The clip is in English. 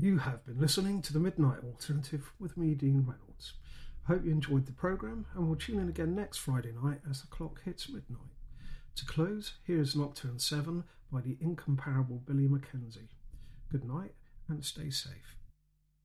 You have been listening to The Midnight Alternative with me, Dean Reynolds. I hope you enjoyed the programme and will tune in again next Friday night as the clock hits midnight. To close, here is Nocturne 7 by the incomparable Billy Mackenzie. Good night and stay safe.